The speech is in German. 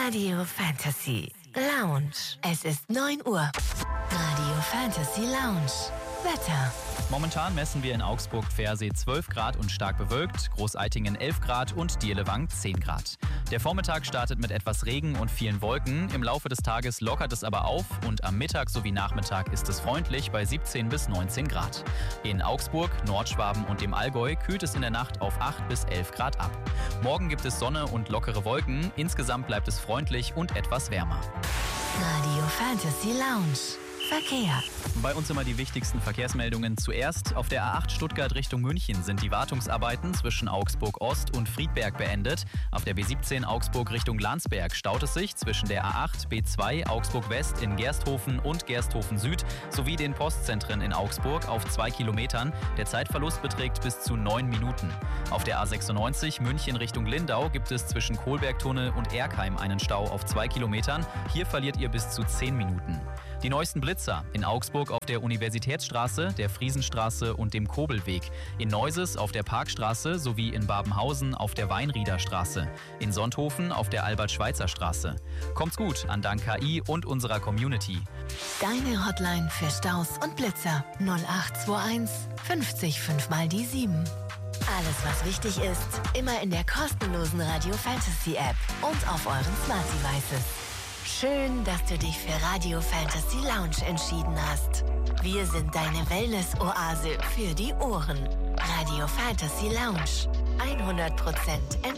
Radio Fantasy Lounge. Es ist 9 Uhr. Radio Fantasy Lounge. Wetter. Momentan messen wir in Augsburg-Pfersee 12 Grad und stark bewölkt, Großeitingen 11 Grad und Dierlewang 10 Grad. Der Vormittag startet mit etwas Regen und vielen Wolken. Im Laufe des Tages lockert es aber auf und am Mittag sowie Nachmittag ist es freundlich bei 17 bis 19 Grad. In Augsburg, Nordschwaben und dem Allgäu kühlt es in der Nacht auf 8 bis 11 Grad ab. Morgen gibt es Sonne und lockere Wolken. Insgesamt bleibt es freundlich und etwas wärmer. Radio Fantasy Lounge. Verkehr. Bei uns immer die wichtigsten Verkehrsmeldungen. Zuerst auf der A8 Stuttgart Richtung München sind die Wartungsarbeiten zwischen Augsburg Ost und Friedberg beendet. Auf der B17 Augsburg Richtung Landsberg staut es sich zwischen der A8 B2 Augsburg West in Gersthofen und Gersthofen Süd sowie den Postzentren in Augsburg auf 2 Kilometern. Der Zeitverlust beträgt bis zu 9 Minuten. Auf der A96 München Richtung Lindau gibt es zwischen Kohlbergtunnel und Erkheim einen Stau auf 2 Kilometern. Hier verliert ihr bis zu 10 Minuten. Die neuesten Blitzer in Augsburg auf der Universitätsstraße, der Friesenstraße und dem Kobelweg, in Neuses auf der Parkstraße sowie in Babenhausen auf der Weinriederstraße, in Sonthofen auf der Albert-Schweitzer-Straße. Kommt's gut an dank KI und unserer Community. Deine Hotline für Staus und Blitzer 0821 50 5 mal die 7. Alles, was wichtig ist, immer in der kostenlosen Radio Fantasy App und auf euren Smart Devices. Schön, dass du dich für Radio Fantasy Lounge entschieden hast. Wir sind deine Wellness-Oase für die Ohren. Radio Fantasy Lounge. 100%